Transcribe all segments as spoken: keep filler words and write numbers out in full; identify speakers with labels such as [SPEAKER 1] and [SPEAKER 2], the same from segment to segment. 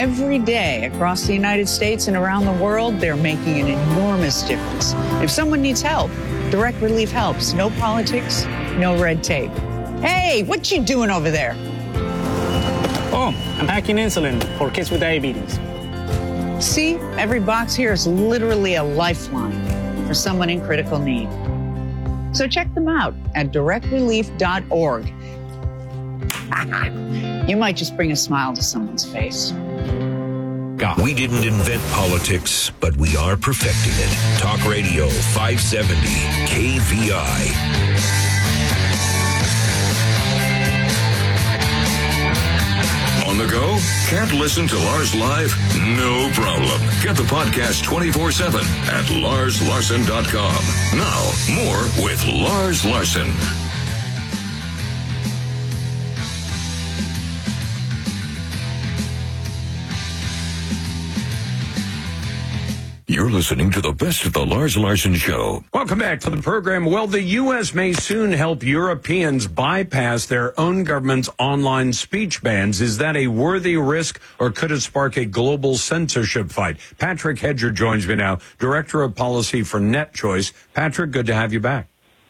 [SPEAKER 1] every day across the United States and around the world, they're making an enormous difference. If someone needs help, Direct Relief helps. No politics, no red tape. Hey, what you doing over there?
[SPEAKER 2] Oh, I'm packing insulin for kids with diabetes.
[SPEAKER 1] See, every box here is literally a lifeline for someone in critical need. So check them out at direct relief dot org. You might just bring a smile to someone's face.
[SPEAKER 3] God. We didn't invent politics, but we are perfecting it. Talk Radio five seventy K V I. On the go? Can't listen to Lars live? No problem. Get the podcast twenty-four seven at lars larson dot com. Now, more with Lars Larson. You're listening to the best of the Lars Larson Show.
[SPEAKER 4] Welcome back to the program. Well, the U S may soon help Europeans bypass their own government's online speech bans. Is that a worthy risk, or could it spark a global censorship fight? Patrick Hedger joins me now, Director of Policy for NetChoice. Patrick, good to have you back.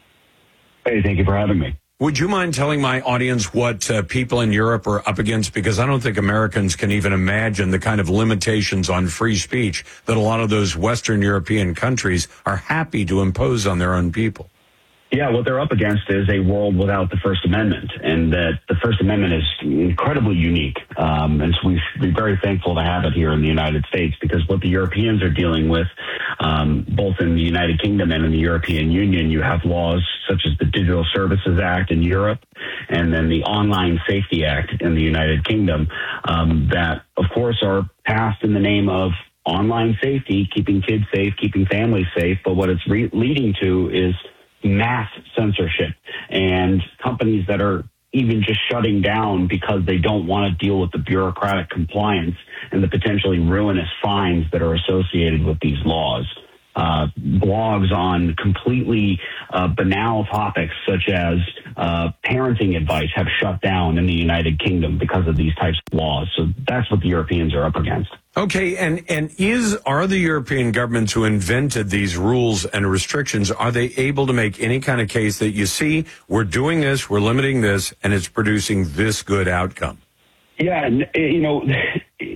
[SPEAKER 5] Hey, thank you for having me.
[SPEAKER 4] Would you mind telling my audience what uh, people in Europe are up against? Because I don't think Americans can even imagine the kind of limitations on free speech that a lot of those Western European countries are happy to impose on their own people.
[SPEAKER 5] Yeah, what they're up against is a world without the First Amendment, and that the First Amendment is incredibly unique. Um, and so we should be very thankful to have it here in the United States, because what the Europeans are dealing with, um, both in the United Kingdom and in the European Union, you have laws such as the Digital Services Act in Europe, and then the Online Safety Act in the United Kingdom, um, that, of course, are passed in the name of online safety, keeping kids safe, keeping families safe. But what it's re- leading to is mass censorship, and companies that are even just shutting down because they don't want to deal with the bureaucratic compliance and the potentially ruinous fines that are associated with these laws. Uh, blogs on completely uh, banal topics such as uh, parenting advice have shut down in the United Kingdom because of these types of laws. So that's what the Europeans are up against.
[SPEAKER 4] Okay, and, and is are the European governments who invented these rules and restrictions, are they able to make any kind of case that, you see, we're doing this, we're limiting this, and it's producing this good outcome?
[SPEAKER 5] Yeah, you know, the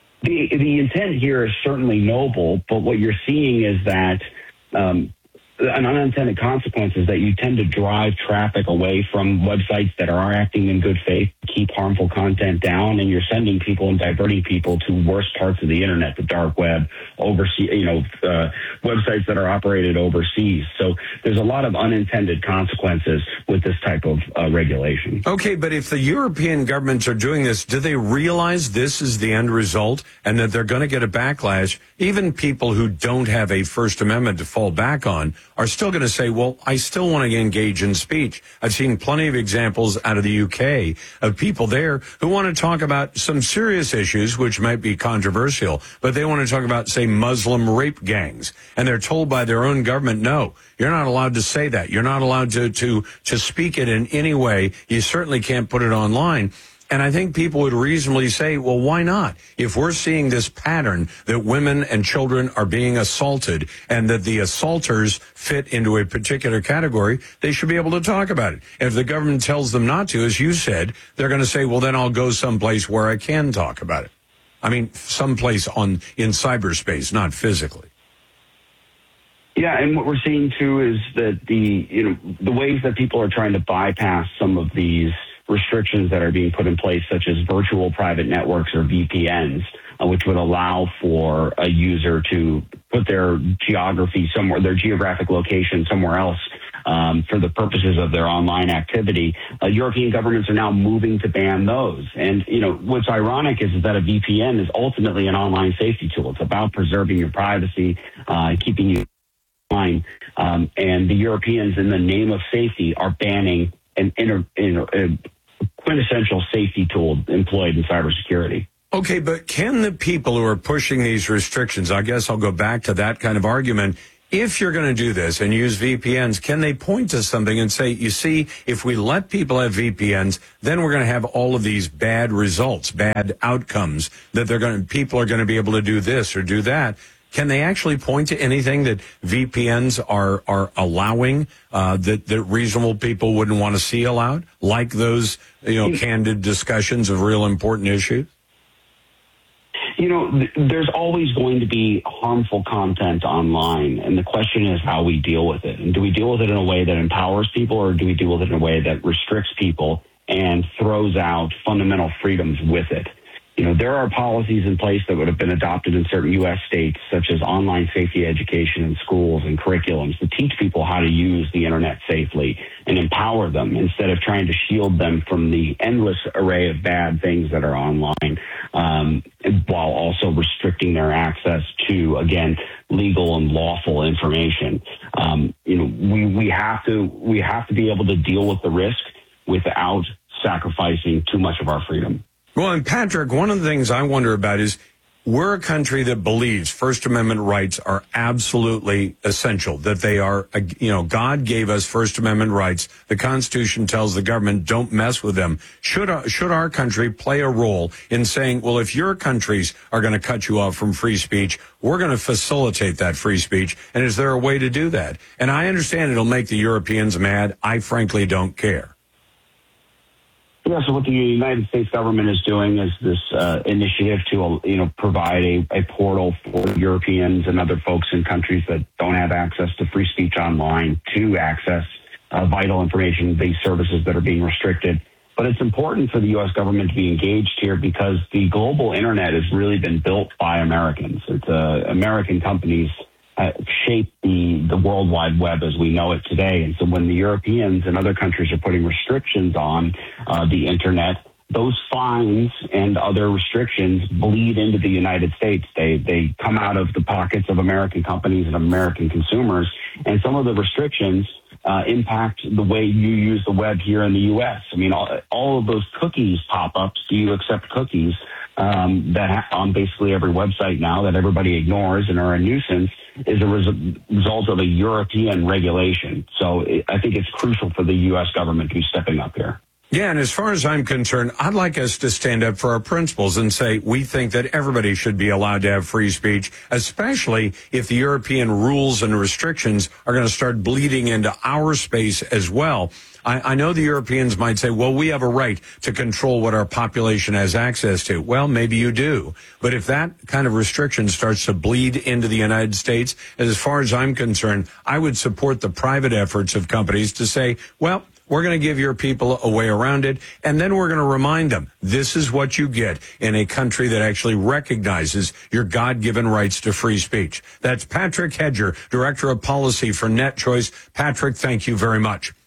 [SPEAKER 5] the intent here is certainly noble, but what you're seeing is that um, an unintended consequence is that you tend to drive traffic away from websites that are acting in good faith, keep harmful content down, and you're sending people and diverting people to worse parts of the internet, the dark web, overseas, you know, uh, websites that are operated overseas. So there's a lot of unintended consequences with this type of uh, regulation.
[SPEAKER 4] Okay, but if the European governments are doing this, do they realize this is the end result and that they're going to get a backlash? Even people who don't have a First Amendment to fall back on are still going to say, well, I still want to engage in speech. I've seen plenty of examples out of the U K of people there who want to talk about some serious issues, which might be controversial, but they want to talk about, say, Muslim rape gangs. And they're told by their own government, no, you're not allowed to say that. You're not allowed to, to, to speak it in any way. You certainly can't put it online. And I think people would reasonably say, well, why not? If we're seeing this pattern that women and children are being assaulted and that the assaulters fit into a particular category, they should be able to talk about it. If the government tells them not to, as you said, they're going to say, well, then I'll go someplace where I can talk about it. I mean, someplace on in cyberspace, not physically.
[SPEAKER 5] Yeah, and what we're seeing, too, is that the, you know, the ways that people are trying to bypass some of these restrictions that are being put in place, such as virtual private networks or V P Ns, uh, which would allow for a user to put their geography somewhere, their geographic location somewhere else um, for the purposes of their online activity. Uh, European governments are now moving to ban those. And, you know, what's ironic is, is that a V P N is ultimately an online safety tool. It's about preserving your privacy, uh, keeping you online. Um, and the Europeans, in the name of safety, are banning an inter, inter, a quintessential safety tool employed in cybersecurity.
[SPEAKER 4] Okay, but can the people who are pushing these restrictions, I guess I'll go back to that kind of argument, If you're going to do this and use V P Ns, can they point to something and say, you see, if we let people have V P Ns, then we're going to have all of these bad results, bad outcomes, that they're going to, people are going to be able to do this or do that. Can they actually point to anything that V P Ns are are allowing uh, that, that reasonable people wouldn't want to see allowed, like those, you know, candid discussions of real important issues?
[SPEAKER 5] You know, th- there's always going to be harmful content online, and the question is how we deal with it. And do we deal with it in a way that empowers people, or do we deal with it in a way that restricts people and throws out fundamental freedoms with it? You know, there are policies in place that would have been adopted in certain U S states, such as online safety education in schools and curriculums, to teach people how to use the internet safely and empower them instead of trying to shield them from the endless array of bad things that are online, um, while also restricting their access to, again, legal and lawful information. Um, you know, we, we have to we have to be able to deal with the risk without sacrificing too much of our freedom.
[SPEAKER 4] Well, and Patrick, one of the things I wonder about is we're a country that believes First Amendment rights are absolutely essential, that they are, you know, God gave us First Amendment rights. The Constitution tells the government don't mess with them. Should our, should our country play a role in saying, well, if your countries are going to cut you off from free speech, we're going to facilitate that free speech? And is there a way to do that? And I understand it'll make the Europeans mad. I frankly don't care.
[SPEAKER 5] Yeah, so what the United States government is doing is this uh, initiative to, you know, provide a, a portal for Europeans and other folks in countries that don't have access to free speech online to access uh, vital information-based services that are being restricted. But it's important for the U S government to be engaged here because the global internet has really been built by Americans. It's uh, American companies Uh, shape the, the World Wide Web as we know it today. And so when the Europeans and other countries are putting restrictions on uh, the internet, those fines and other restrictions bleed into the United States. They they come out of the pockets of American companies and American consumers. And some of the restrictions uh, impact the way you use the web here in the U S. I mean, all, all of those cookies pop-ups, do you accept cookies, um, that ha- on basically every website now that everybody ignores and are a nuisance, is a res- result of a European regulation. So it, I think it's crucial for the U S government to be stepping up here.
[SPEAKER 4] Yeah, and as far as I'm concerned, I'd like us to stand up for our principles and say we think that everybody should be allowed to have free speech, especially if the European rules and restrictions are going to start bleeding into our space as well. I, I know the Europeans might say, well, we have a right to control what our population has access to. Well, maybe you do. But if that kind of restriction starts to bleed into the United States, as far as I'm concerned, I would support the private efforts of companies to say, well, we're going to give your people a way around it, and then we're going to remind them this is what you get in a country that actually recognizes your God-given rights to free speech. That's Patrick Hedger, Director of Policy for NetChoice. Patrick, thank you very much.